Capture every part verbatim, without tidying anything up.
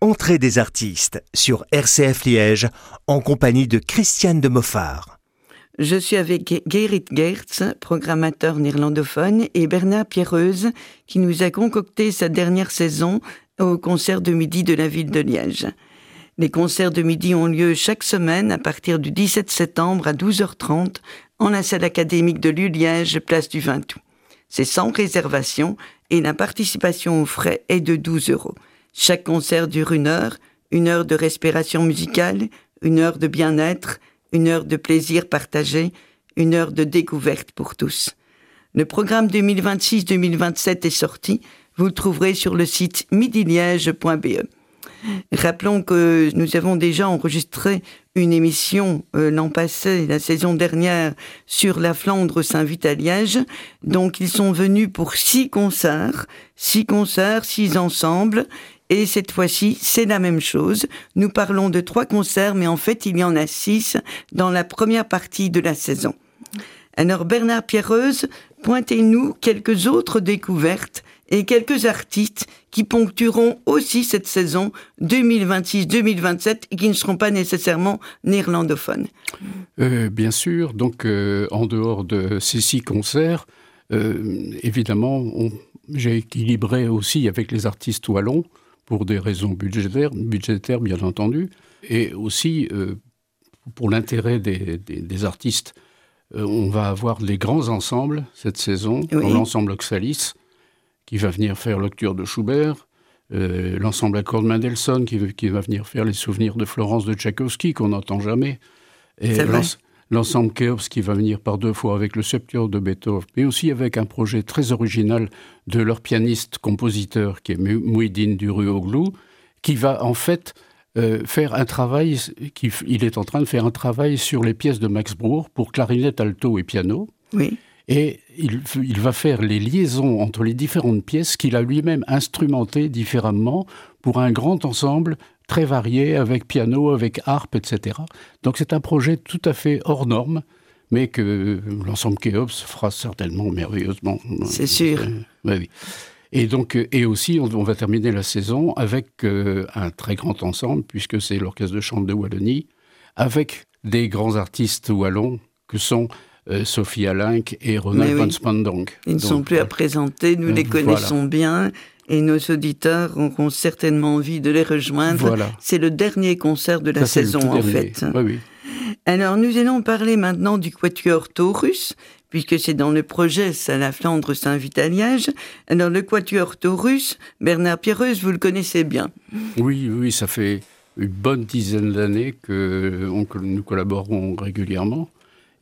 L'entrée des artistes sur R C F Liège en compagnie de Christiane de Moffard. Je suis avec Gerrit Geerts, programmateur néerlandophone, et Bernard Pierreuse, qui nous a concocté sa dernière saison au concert de midi de la ville de Liège. Les concerts de midi ont lieu chaque semaine à partir du dix-sept septembre à douze heures trente en la salle académique de l'U Liège, place du vingt août. C'est sans réservation et la participation aux frais est de douze euros. Chaque concert dure une heure, une heure de respiration musicale, une heure de bien-être, une heure de plaisir partagé, une heure de découverte pour tous. Le programme deux mille vingt-six deux mille vingt-sept est sorti, vous le trouverez sur le site midi liège point b e. Rappelons que nous avons déjà enregistré une émission euh, l'an passé, la saison dernière, sur la Flandre s'invite à Liège. Donc ils sont venus pour six concerts, six concerts, six ensembles. Et cette fois-ci, c'est la même chose. Nous parlons de trois concerts, mais en fait, il y en a six dans la première partie de la saison. Alors Bernard Pierreuse, pointez-nous quelques autres découvertes et quelques artistes qui ponctueront aussi cette saison deux mille vingt-six deux mille vingt-sept et qui ne seront pas nécessairement néerlandophones. Euh, bien sûr, donc euh, en dehors de ces six concerts, euh, évidemment, on, j'ai équilibré aussi avec les artistes wallons pour des raisons budgétaires, budgétaires bien entendu, et aussi euh, pour l'intérêt des, des, des artistes. Euh, on va avoir les grands ensembles cette saison, oui. L'ensemble Oxalis, qui va venir faire l'Octubre de Schubert, euh, l'ensemble à cordes Mendelssohn, qui, qui va venir faire les souvenirs de Florence de Tchaïkovski, qu'on n'entend jamais, et l'ens, l'ensemble Khéops, qui va venir par deux fois avec le Septuor de Beethoven, mais aussi avec un projet très original de leur pianiste-compositeur, qui est Mouhidine Duruoğlu, qui va en fait euh, faire un travail, qui, il est en train de faire un travail sur les pièces de Max Bruch pour clarinette, alto et piano. Oui. Et il, il va faire les liaisons entre les différentes pièces qu'il a lui-même instrumentées différemment pour un grand ensemble très varié, avec piano, avec harpe, et cetera. Donc c'est un projet tout à fait hors norme, mais que l'ensemble Khéops fera certainement merveilleusement. C'est sûr. Euh, oui, oui. Et, donc, et aussi, on, on va terminer la saison avec euh, un très grand ensemble, puisque c'est l'Orchestre de chambre de Wallonie, avec des grands artistes wallons que sont Euh, Sophie Alenc et Ronald oui. van Spandonk. Ils ne sont plus à présenter, nous euh, les connaissons voilà. bien, et nos auditeurs auront certainement envie de les rejoindre. Voilà. C'est le dernier concert de la Ça, saison, en dernier. fait. Oui, oui. Alors, nous allons parler maintenant du Quatuor Taurus, puisque c'est dans le projet ça, la Flandre s'invite à Liège. Alors, le Quatuor Taurus, Bernard Pierreuse, vous le connaissez bien. Oui, oui, ça fait une bonne dizaine d'années que, on, que nous collaborons régulièrement.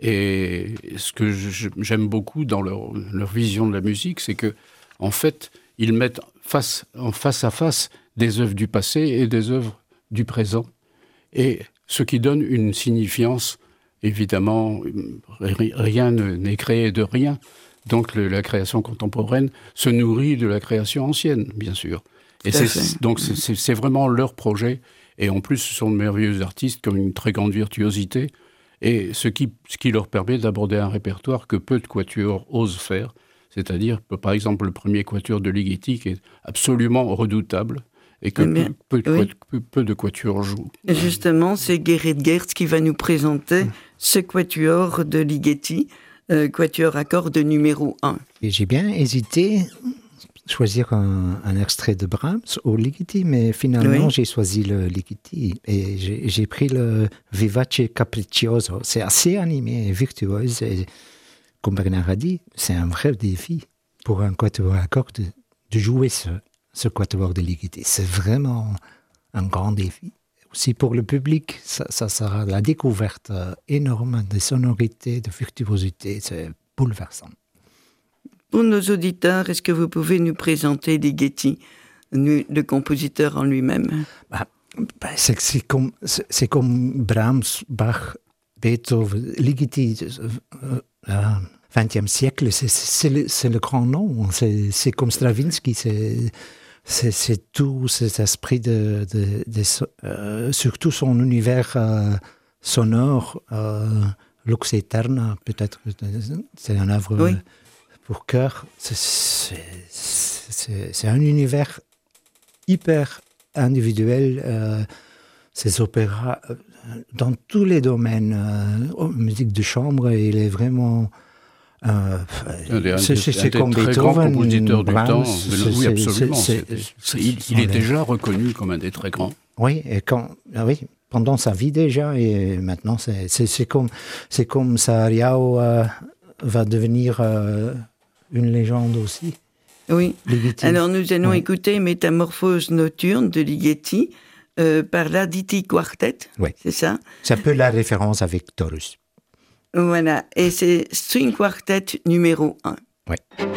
Et ce que je, j'aime beaucoup dans leur, leur vision de la musique, c'est que, en fait, ils mettent face, en face à face des œuvres du passé et des œuvres du présent. Et ce qui donne une signifiance, évidemment, rien n'est créé de rien. Donc le, la création contemporaine se nourrit de la création ancienne, bien sûr. Et c'est, donc c'est, c'est, c'est vraiment leur projet. Et en plus, ce sont de merveilleux artistes qui ont une très grande virtuosité. Et ce qui, ce qui leur permet d'aborder un répertoire que peu de quatuors osent faire, c'est-à-dire, par exemple, le premier quatuor de Ligeti, qui est absolument redoutable, et que peu, peu, de, oui. peu, peu de quatuors jouent. Justement, c'est Gerrit Geerts qui va nous présenter mmh. ce quatuor de Ligeti, euh, quatuor à cordes numéro un. Et j'ai bien hésité choisir un, un extrait de Brahms ou Ligeti, mais finalement oui. j'ai choisi le Ligeti et j'ai, j'ai pris le Vivace Capriccioso. C'est assez animé et virtuose et comme Bernard a dit, c'est un vrai défi pour un quatuor à cordes de, de jouer ce, ce quatuor de Ligeti. C'est vraiment un grand défi. Aussi pour le public, ça, ça sera la découverte énorme de sonorités, de virtuosité, c'est bouleversant. Pour nos auditeurs, est-ce que vous pouvez nous présenter Ligeti, le compositeur en lui-même? bah, bah, c'est, c'est, comme, c'est, c'est comme Brahms, Bach, Beethoven, Ligeti, euh, euh, vingtième siècle, c'est, c'est, le, c'est le grand nom. C'est, c'est comme Stravinsky, c'est, c'est, c'est tout cet esprit, de, de, de, euh, surtout son univers euh, sonore, euh, Lux Aeterna, peut-être, c'est un œuvre... Oui. Pour chœur, c'est, c'est, c'est, c'est un univers hyper individuels, euh, ses opéras, euh, dans tous les domaines. Euh, musique de chambre, il est vraiment... Euh, c'est c'est comme très Beethoven, grand compositeur du Brahms, temps. C'est, oui, absolument. C'est, c'est, c'est, il, il est déjà reconnu comme un des très grands. Oui, et quand, oui, pendant sa vie déjà, et maintenant, c'est, c'est, c'est comme, c'est comme Sariao euh, va devenir euh, une légende aussi. Oui. Ligeti. Alors nous allons oui. écouter Métamorphose nocturne de Ligeti euh, par l'Aditi Quartet. Oui. C'est ça. C'est un peu la référence avec Taurus. Voilà, et c'est String Quartet numéro un. Oui.